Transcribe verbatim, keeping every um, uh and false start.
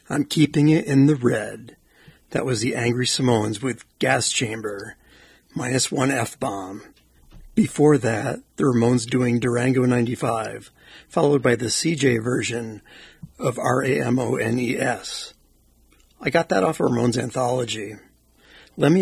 I'm Keeping It in the Red. That was the Angry Samoans with Gas Chamber, minus one F-bomb. Before that, the Ramones doing Durango ninety-five, followed by the C J version of R A M O N E S. I got that off of Ramones Anthology. Lemmy